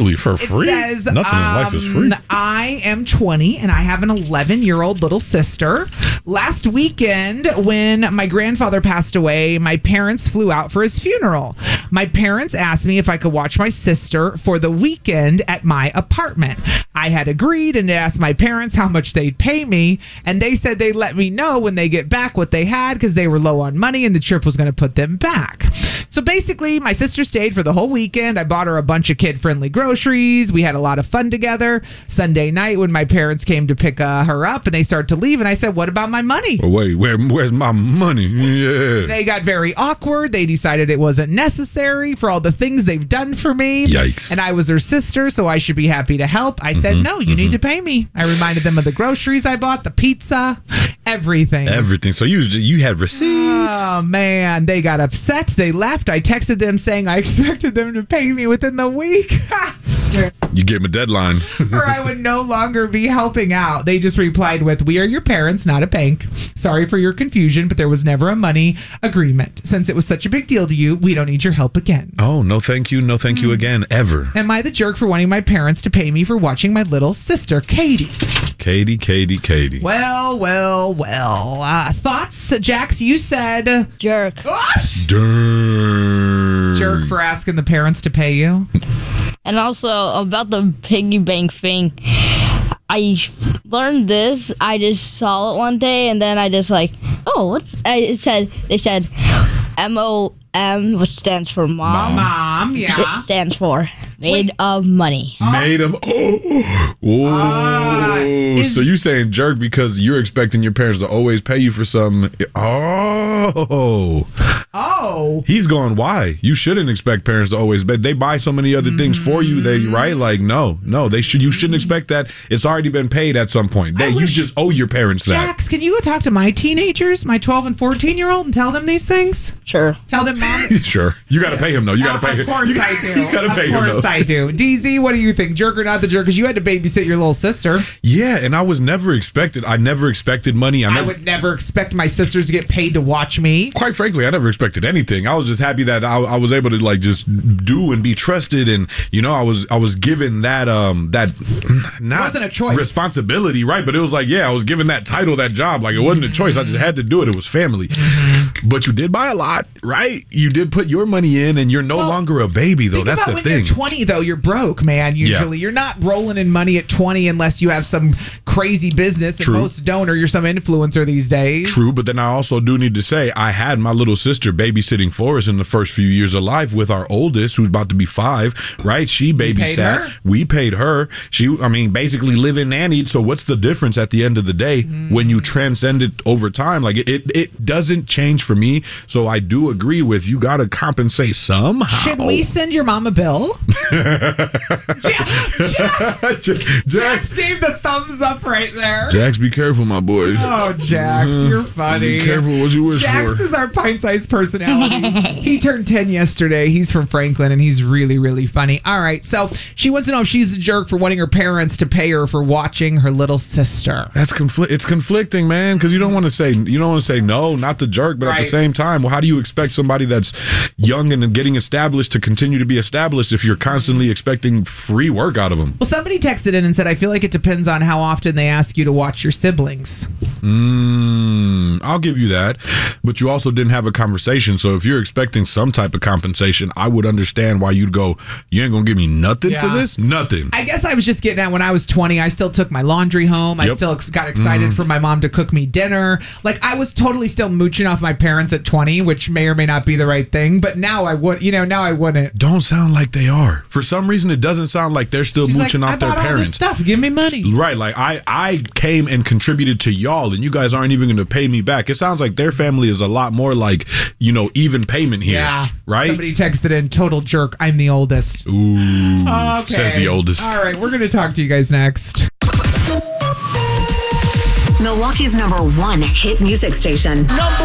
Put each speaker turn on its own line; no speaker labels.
Really? For free?
It says,
nothing in life is free.
I am 20 and I have an 11-year-old little sister. Last weekend, when my grandfather passed away, my parents flew out for his funeral. My parents asked me if I could watch my sister for the weekend at my apartment. I had agreed and asked my parents how much they'd pay me, and they said they'd let me know when they get back what they had because they were low on money and the trip was going to put them back. So basically, my sister stayed for the whole weekend. I bought her a bunch of kid-friendly groceries. We had a lot of fun together. Sunday night, when my parents came to pick her up and they started to leave, and I said, what about my money?
Oh, wait, where's my money? Yeah.
They got very awkward. They decided it wasn't necessary for all the things they've done for me.
Yikes.
And I was her sister, so I should be happy to help. I said, no, you need to pay me. I reminded them of the groceries I bought, the pizza, everything.
Everything. So you had receipts.
Oh, man. They got upset. They left. I texted them saying I expected them to pay me within the week.
You gave them a deadline.
Or I would no longer be helping out. They just replied with, we are your parents, not a bank. Sorry for your confusion, but there was never a money agreement. Since it was such a big deal to you, we don't need your help again.
Oh, no thank you. No thank you again, ever.
Am I the jerk for wanting my parents to pay me for watching my little sister, Katie?
Katie.
Well. Thoughts? Jax, you said...
Jerk.
Gosh!
Jerk
For asking the parents to pay you?
And also about the piggy bank thing. I learned this. I just saw it one day, and then I just they said MOM, which stands for mom.
Mom, yeah.
Stands for made of money.
Made of. So you saying jerk because you're expecting your parents to always pay you for something. Oh. He's going, why? You shouldn't expect parents to always pay. They buy so many other things for you. Right? Like, no. You shouldn't expect that. It's already been paid at some point. You just owe your parents that.
Jax, can you go talk to my teenagers, my 12 and 14-year-old, and tell them these things?
Sure.
Tell them, Mom.
Sure. You got to pay him, though. You got to pay him.
Of course I do.
You got to pay him, though.
Of course I do. DZ, what do you think? Jerk or not the jerk? Because you had to babysit your little sister.
Yeah, and I never expected money.
I would never expect my sisters to get paid to watch me.
Quite frankly, I never expected anything. I was just happy that I was able to just do and be trusted, and I was given that not
it wasn't a choice,
responsibility, right? But it was I was given that title, that job. It wasn't a choice. I just had to do it. It was family. But you did buy a lot, right? You did put your money in, and you're no longer a baby, though. That's the
when
thing.
You're 20, though, you're broke, man. Usually, you're not rolling in money at 20 unless you have some crazy business.
True.
And most don't, or you're some influencer these days.
True, but then I also do need to say I had my little sister babysitting for us in the first few years of life with our oldest, who's about to be 5. Right? She babysat. We paid her. She, basically live-in nannied. So what's the difference at the end of the day when you transcend it over time? It doesn't change for me. So I do agree with you. Got to compensate somehow.
Should we send your mom a bill? Jax gave the thumbs up right there.
Jax, be careful, my boy.
Oh, Jax, you're funny.
Be careful what you wish
Jax
for.
is our pint-sized personality. He turned 10 yesterday. He's from Franklin, and he's really, really funny. All right, so she wants to know if she's a jerk for wanting her parents to pay her for watching her little sister.
That's It's conflicting, man, because you don't want to say no, not the jerk, but at the same time, well, how do you expect somebody that's young and getting established to continue to be established if you're constantly expecting free work out of them?
Well, somebody texted in and said, I feel like it depends on how often they ask you to watch your siblings.
I'll give you that. But you also didn't have a conversation. So if you're expecting some type of compensation, I would understand why you'd go, you ain't going to give me nothing for this? Nothing.
I guess I was just getting at when I was 20, I still took my laundry home. I still got excited for my mom to cook me dinner. I was totally still mooching off my parents at 20, which may or may not be the right thing. But now I would, now I wouldn't.
Don't sound like they are. For some reason, it doesn't sound like they're still mooching off their parents.
All this stuff. Give me money.
Right. I came and contributed to y'all, and you guys aren't even going to pay me back. It sounds like their family is a lot more even payment here.
Yeah.
Right?
Somebody texted in, total jerk, I'm the oldest.
Ooh.
Okay.
Says the oldest.
All right, we're going to talk to you guys next.
Milwaukee's #1 hit music station.